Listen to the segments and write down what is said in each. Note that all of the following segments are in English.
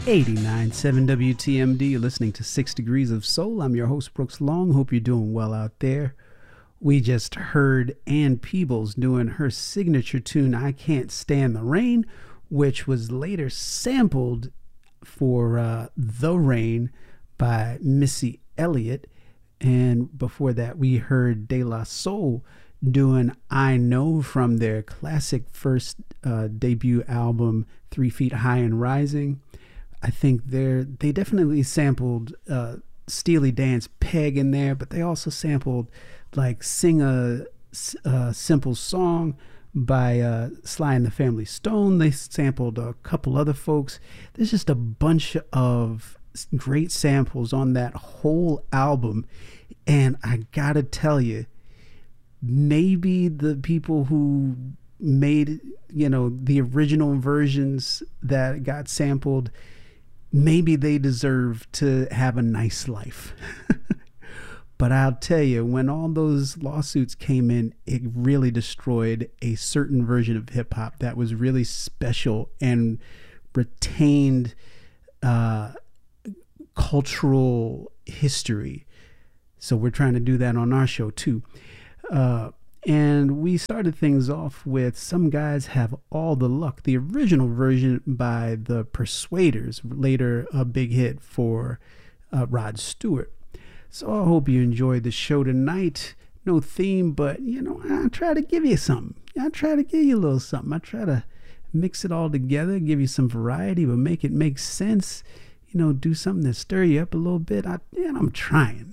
89.7 WTMD. You're listening to 6 Degrees of Soul. I'm your host, Brooks Long. Hope you're doing well out there. We just heard Ann Peebles doing her signature tune, I Can't Stand the Rain, which was later sampled for The Rain by Missy Elliott. And before that, we heard De La Soul doing I Know from their classic first debut album, 3 Feet High and Rising. I think they definitely sampled Steely Dan's Peg in there, but they also sampled like Sing a Simple Song by Sly and the Family Stone. They sampled a couple other folks. There's just a bunch of great samples on that whole album. And I gotta tell you, maybe the people who made, the original versions that got sampled, maybe they deserve to have a nice life. But I'll tell you, when all those lawsuits came in, it really destroyed a certain version of hip hop that was really special and retained cultural history. So we're trying to do that on our show too. And we started things off with Some Guys Have All the Luck, the original version by the Persuaders, later a big hit for Rod Stewart. So I hope you enjoyed the show tonight. No theme, but, I try to give you something. I try to give you a little something. I try to mix it all together, give you some variety, but make it make sense. Do something to stir you up a little bit. I'm trying.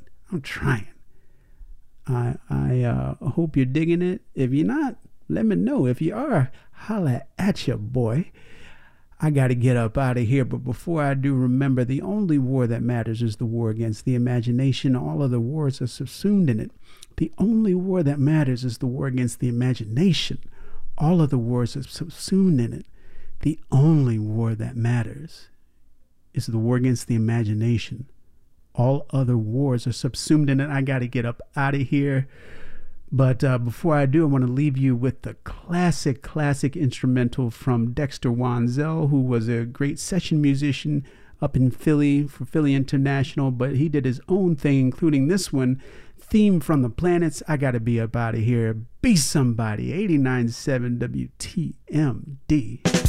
I hope you're digging it. If you're not, let me know. If you are, holla at ya, boy. I got to get up out of here. But before I do, remember, the only war that matters is the war against the imagination. All other wars are subsumed in it. The only war that matters is the war against the imagination. All other wars are subsumed in it. The only war that matters is the war against the imagination. All other wars are subsumed in it. I got to get up out of here. But before I do, I want to leave you with the classic instrumental from Dexter Wansel, who was a great session musician up in Philly for Philly International. But he did his own thing, including this one, Theme from the Planets. I got to be up out of here. Be somebody. 89.7 WTMD.